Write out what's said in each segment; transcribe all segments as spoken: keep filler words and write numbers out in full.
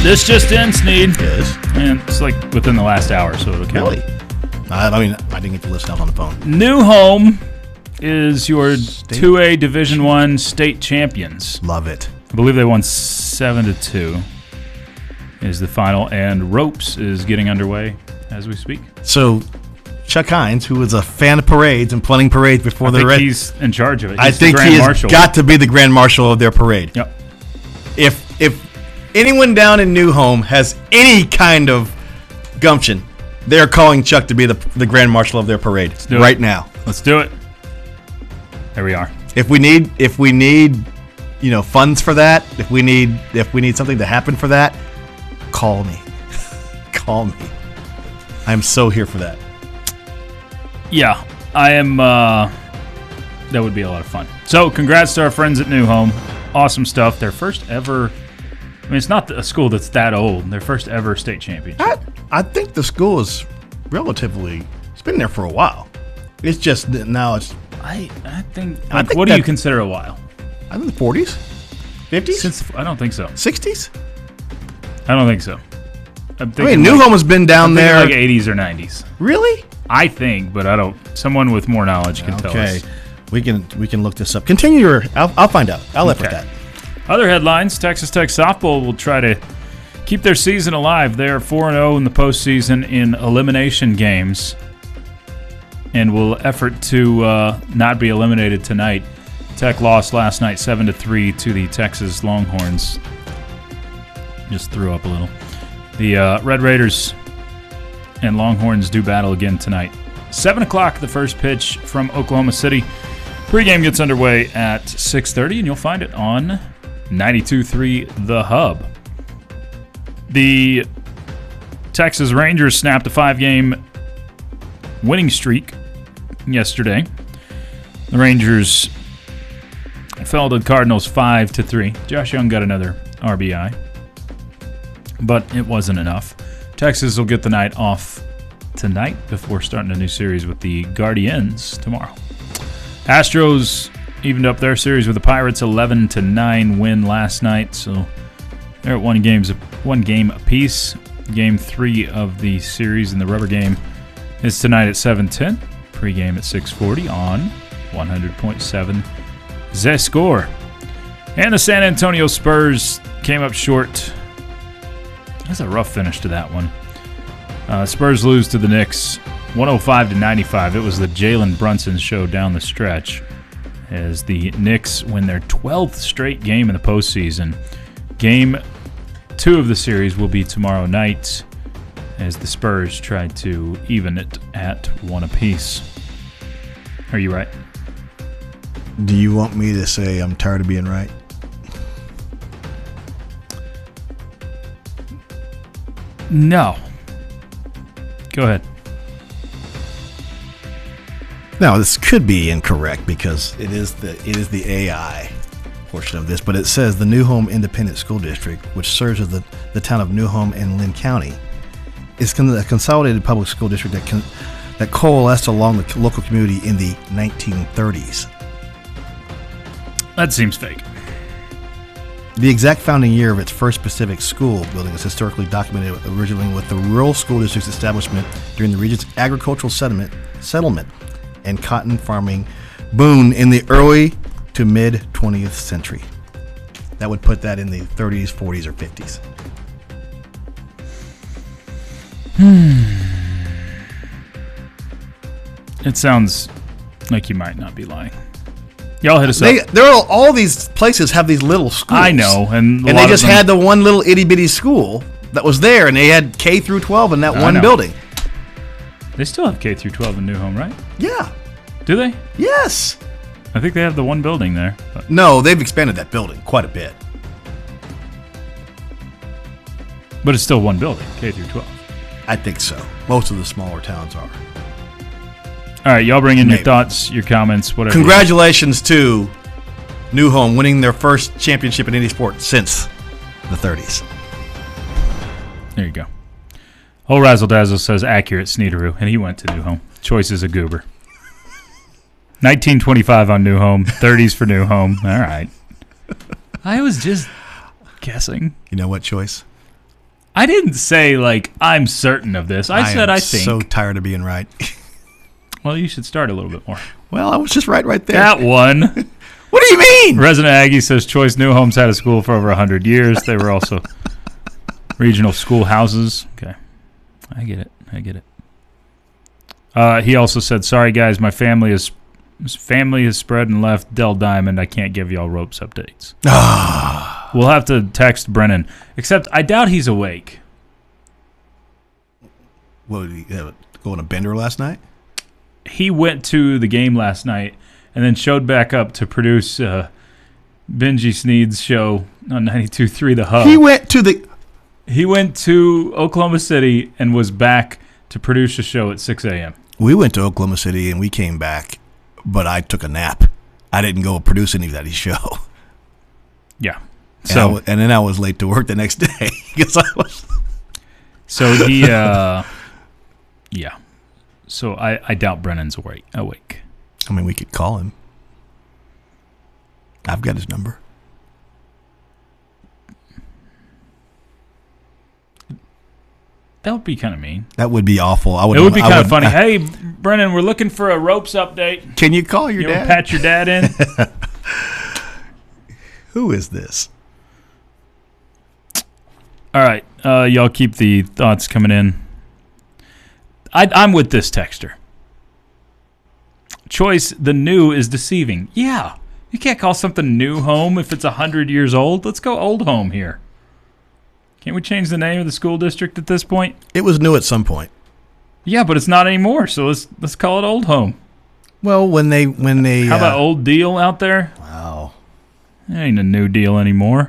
This just in, Sneed. Yes. And it's like within the last hour, so it'll count. Really? I, I mean, I didn't get to listen out on the phone. New Home is your State two A Division One state champions. Love it. I believe they won seven to two. Is the final, and Ropes is getting underway as we speak. So, Chuck Hines, who was a fan of parades and planning parades before I the think red, he's in charge of it. He's I the think Grand he has Marshal. got to be the grand marshal of their parade. Yep. If if anyone down in New Home has any kind of gumption, they're calling Chuck to be the the grand marshal of their parade do it. right now. Let's do it. There we are. If we need if we need you know funds for that, if we need if we need something to happen for that, call me. Call me. I'm so here for that. Yeah, I am. Uh, that would be a lot of fun. So, congrats to our friends at New Home. Awesome stuff. Their first ever. I mean, it's not a school that's that old. Their first ever state championship. I, I think the school is relatively. It's been there for a while. It's just that now it's. I I think. Like, I think what do you that- consider a while? I think the forties, fifties, Since I don't think so. sixties. I don't think so. I'm I thinking mean, New like, Home has been down I'm thinking there. like eighties or nineties. Really? I think, but I don't. Someone with more knowledge can tell Okay, us. we can we can look this up. Continue your. I'll, I'll find out. I'll effort Okay. that. Other headlines: Texas Tech softball will try to keep their season alive. They are four and zero in the postseason in elimination games, and will effort to uh, not be eliminated tonight. Tech lost last night seven to three to the Texas Longhorns. Just threw up a little. The uh, Red Raiders and Longhorns do battle again tonight. seven o'clock, the first pitch from Oklahoma City. Pre-game gets underway at six thirty, and you'll find it on ninety-two point three The Hub. The Texas Rangers snapped a five-game winning streak yesterday. The Rangers fell to the Cardinals five to three. Josh Young got another R B I, but it wasn't enough. Texas will get the night off tonight before starting a new series with the Guardians tomorrow. Astros evened up their series with the Pirates, eleven to nine win last night, so they're at one games one game apiece. Game three of the series in the rubber game is tonight at seven ten. Pre-game at six forty on one hundred point seven The Score. And the San Antonio Spurs came up short. That's a rough finish to that one. Uh, Spurs lose to the Knicks one oh five to ninety-five. It was the Jalen Brunson show down the stretch as the Knicks win their twelfth straight game in the postseason. Game two of the series will be tomorrow night as the Spurs try to even it at one apiece. Are you right? Do you want me to say I'm tired of being right? No. Go ahead. Now, this could be incorrect because it is the it is the A I portion of this, but it says the New Home Independent School District, which serves as the, the town of New Home and Lynn County, is con- a consolidated public school district that can, that coalesced along the local community in the nineteen thirties. That seems fake. The exact founding year of its first Pacific school building is historically documented, originally with the rural school district's establishment during the region's agricultural settlement, settlement and cotton farming boom in the early to mid twentieth century. That would put that in the thirties, forties, or fifties. It sounds like you might not be lying. Y'all hit us They, up. there are all these places have these little schools. I know, and a and lot they of just them- had the one little itty bitty school that was there, and they had K through twelve in that I one know. building. They still have K through twelve in New Home, right? Yeah. Do they? Yes. I think they have the one building there. But No, they've expanded that building quite a bit. But it's still one building, K through twelve. I think so. Most of the smaller towns are. All right, y'all bring in your Maybe. thoughts, your comments, whatever. Congratulations to New Home winning their first championship in any sport since the thirties. There you go. Whole Razzle Dazzle says accurate Sneederoo, and he went to New Home. Choice is a goober. nineteen twenty-five on New Home, thirties for New Home. All right. I was just guessing. You know what choice? I didn't say, like, I'm certain of this. I, I said I think. so tired of being right. Well, you should start a little bit more. Well, I was just right right there. That one. What do you mean? Resident Aggie says Choice New Homes had a school for over one hundred years. They were also regional schoolhouses. Okay. I get it. I get it. Uh, he also said, sorry, guys, my family is family is spread and left Dell Diamond. I can't give y'all ropes updates. We'll have to text Brennan. Except I doubt he's awake. What, did he have, go on a bender last night? He went to the game last night and then showed back up to produce uh, Benji Sneed's show on ninety-two point three The Hub. He went to the... He went to Oklahoma City and was back to produce a show at six a.m. We went to Oklahoma City and we came back, but I took a nap. I didn't go produce any of that show. Yeah. And So I w- and then I was late to work the next day because I was... So he, uh, yeah. So I, I doubt Brennan's awake. Awake. I mean, we could call him. I've got his number. That would be kind of mean. That would be awful. I would. It would be I kind of would- funny. I- Hey, Brennan, we're looking for a ropes update. Can you call your You want dad? to patch your dad in? Who is this? All right. Uh, y'all keep the thoughts coming in. I, I'm with this texter. Choice, the new is deceiving. Yeah. You can't call something new home if it's one hundred years old. Let's go old home here. Can't we change the name of the school district at this point? It was new at some point. Yeah, but it's not anymore, so let's let's call it old home. Well, when they when they How about uh, old deal out there? wow. It ain't a new deal anymore.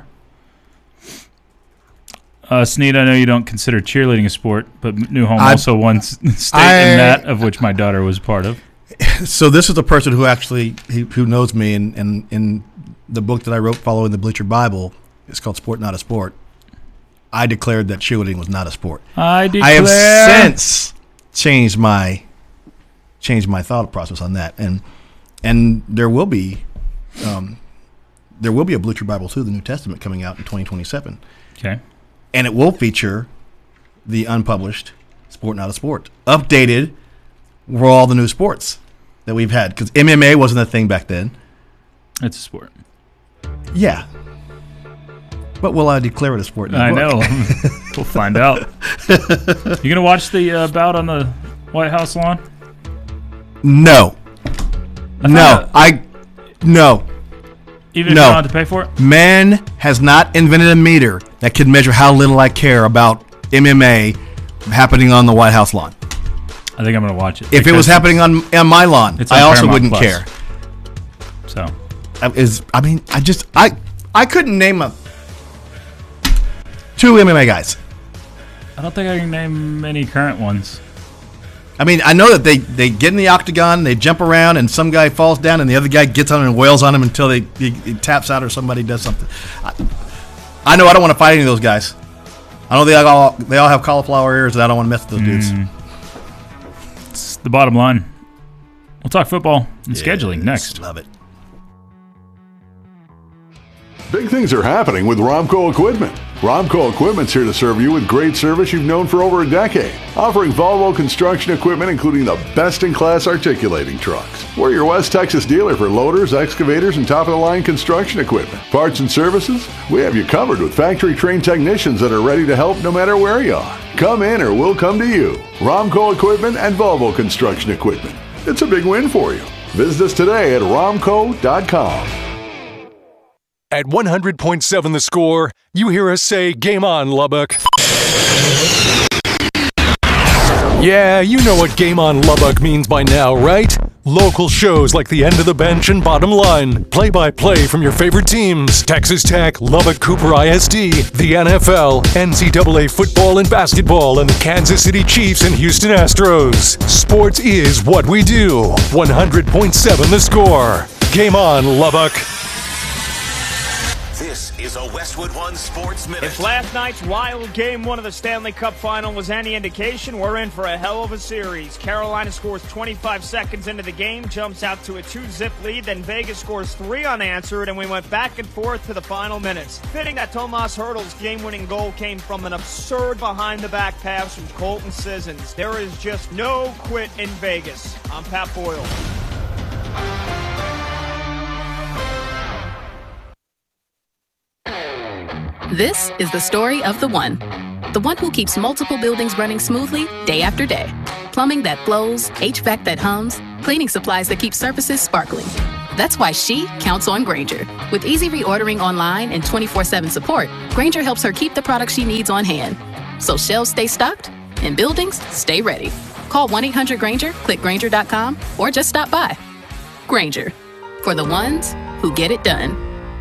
Uh, Sneed, I know you don't consider cheerleading a sport, but New Home I- also won s- state I- in that, of which my daughter was part of. So this is the person who actually he, who knows me, and in, in, in the book that I wrote following the Bleacher Bible, it's called Sport Not a Sport. I declared that cheerleading was not a sport. I declare. I have since changed my changed my thought process on that, and and there will be um, there will be a Bleacher Bible two, the New Testament, coming out in twenty twenty-seven, Okay. and it will feature the unpublished Sport Not a Sport, updated for all the new sports that we've had, because M M A wasn't a thing back then. It's a sport. Yeah, but will I declare it a sport? in the I book? know. We'll find out. You gonna watch the uh, bout on the White House lawn? No, I no, found out- I no. Even if No. you don't have to pay for it? Man has not invented a meter that can measure how little I care about M M A happening on the White House lawn. I think I'm gonna watch it. If it was because happening on on my lawn, it's I on also Paramount wouldn't Plus. care. So I- Is I mean, I just I I couldn't name a two M M A guys. I don't think I can name any current ones. I mean, I know that they, they get in the octagon, they jump around, and some guy falls down, and the other guy gets on and wails on him until they he, he taps out or somebody does something. I, I know I don't want to fight any of those guys. I know they all they all have cauliflower ears, and I don't want to mess with those dudes. It's the bottom line. We'll talk football and scheduling Yes, next. Love it. Big things are happening with Romco Equipment. Romco Equipment's here to serve you with great service you've known for over a decade, offering Volvo construction equipment including the best-in-class articulating trucks. We're your West Texas dealer for loaders, excavators, and top-of-the-line construction equipment. Parts and services? We have you covered with factory-trained technicians that are ready to help no matter where you are. Come in or we'll come to you. Romco Equipment and Volvo construction equipment. It's a big win for you. Visit us today at romco dot com. At one hundred point seven The Score, you hear us say, "Game on, Lubbock." Yeah, you know what Game on Lubbock means by now, right? Local shows like The End of the Bench and Bottom Line, play-by-play from your favorite teams, Texas Tech, Lubbock Cooper I S D, the N F L, N C double A football and basketball, and the Kansas City Chiefs and Houston Astros. Sports is what we do. one hundred point seven The Score. Game on, Lubbock. This is is a Westwood One Sports Minute. If last night's wild game one of the Stanley Cup Final was any indication, we're in for a hell of a series. Carolina scores twenty-five seconds into the game, jumps out to a two-zip lead, then Vegas scores three unanswered, and we went back and forth to the final minutes. Fitting that Tomas Hertl's game-winning goal came from an absurd behind-the-back pass from Colton Sissons. There is just no quit in Vegas. I'm Pat Boyle. This is the story of the one. The one who keeps multiple buildings running smoothly day after day. Plumbing that flows, H V A C that hums, cleaning supplies that keep surfaces sparkling. That's why she counts on Grainger. With easy reordering online and twenty-four seven support, Grainger helps her keep the products she needs on hand. So shelves stay stocked and buildings stay ready. Call one eight hundred Grainger, click Grainger dot com, or just stop by. Grainger, for the ones who get it done.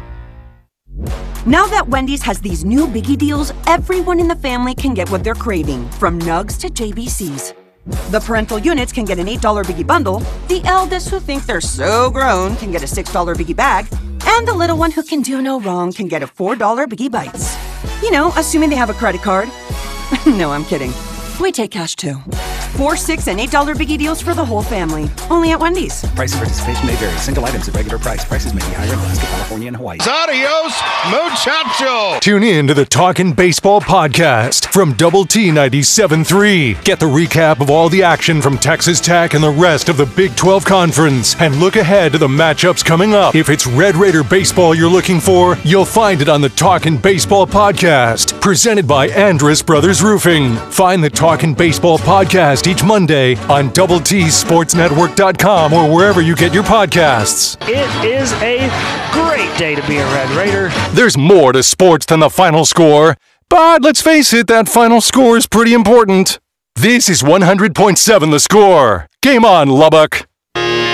Now that Wendy's has these new biggie deals, everyone in the family can get what they're craving, from nugs to J B Cs. The parental units can get an eight dollar biggie bundle, the eldest who think they're so grown can get a six dollar biggie bag, and the little one who can do no wrong can get a four dollar biggie bites. You know, assuming they have a credit card. No, I'm kidding. We take cash too. Four, six, and eight dollar biggie deals for the whole family. Only at Wendy's. Price and participation may vary. Single items at regular price. Prices may be higher in Alaska, California, and Hawaii. Adios, muchacho! Tune in to the Talkin' Baseball podcast from Double T ninety-seven point three. Get the recap of all the action from Texas Tech and the rest of the Big twelve Conference. And look ahead to the matchups coming up. If it's Red Raider baseball you're looking for, you'll find it on the Talkin' Baseball podcast. Presented by Andrus Brothers Roofing. Find the Talkin' Baseball podcast each Monday on double T sports network dot com or wherever you get your podcasts. It is a great day to be a Red Raider. There's more to sports than the final score, but let's face it, that final score is pretty important. This is one hundred point seven The Score. Game on, Lubbock.